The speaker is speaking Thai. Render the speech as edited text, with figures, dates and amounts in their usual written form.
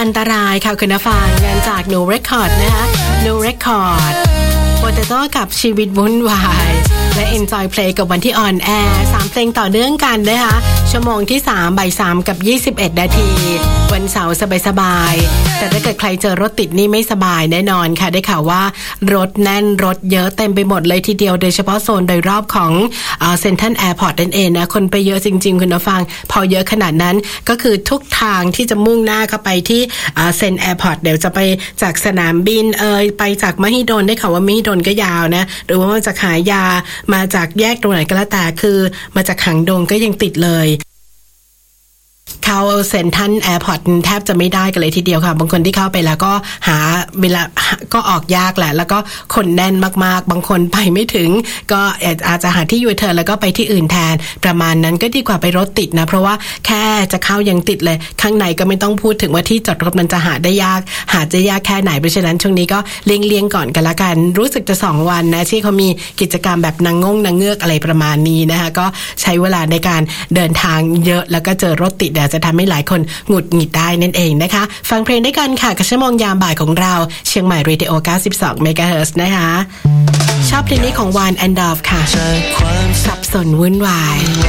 อันตรายค่ะคุณผู้ฟังงานจาก No Record นะคะ No Record โปเตโต้กับชีวิตวุ่นวายและ Enjoy Play กับวันที่ออนแอร์3เพลงต่อเนื่องกันนะคะชั่วโมงที่3บ่าย3กับ21นาทีวันเสาร์สบายๆแต่ถ้าเกิดใครเจอรถติดนี่ไม่สบายแน่นอนค่ะได้ข่าวว่ารถแน่นรถเยอะเต็มไปหมดเลยทีเดียวโดยเฉพาะโซนโดยรอบของเซ็นทรัลแอร์พอร์ตนั่นเองนะคนไปเยอะจริงๆคุณผู้ฟังพอเยอะขนาดนั้นก็คือทุกทางที่จะมุ่งหน้าเข้าไปที่เซ็นแอร์พอร์ตเดี๋ยวจะไปจากสนามบินไปจากมหิดลได้ข่าวว่ามหิดลก็ยาวนะหรือว่ามาจากหายามาจากแยกตรงไหนก็แล้วแต่คือมาจากหางดงก็ยังติดเลยเข้าเซ็นทรัลแอร์พอร์ตแทบจะไม่ได้กันเลยทีเดียวค่ะบางคนที่เข้าไปแล้วก็หาเวลาก็ออกยากแหละแล้วก็คนแน่นมากๆบางคนไปไม่ถึงก็อาจจะหาที่ยูเทิร์นแล้วก็ไปที่อื่นแทนประมาณนั้นก็ดีกว่าไปรถติดนะเพราะว่าแค่จะเข้ายังติดเลยข้างในก็ไม่ต้องพูดถึงว่าที่จอดรถมันจะหาได้ยากหาจะยากแค่ไหนเพราะฉะนั้นช่วงนี้ก็เลี่ยงก่อนกันละกันรู้สึกจะ2วันนะที่เขามีกิจกรรมแบบนางงเงือกอะไรประมาณนี้นะคะก็ใช้เวลาในการเดินทางเยอะแล้วก็เจอรถติดจะทำให้หลายคนหงุดหงิดได้นั่นเองนะคะฟังเพลงด้วยกันค่ะกับชั่วโมงยามบ่ายของเราเชียงใหม่เรดิโอ92เมกะเฮิรตซ์นะคะชอบเพลงนี้ของวานแอนดอร์ฟค่ะสับสนวุ่นวาย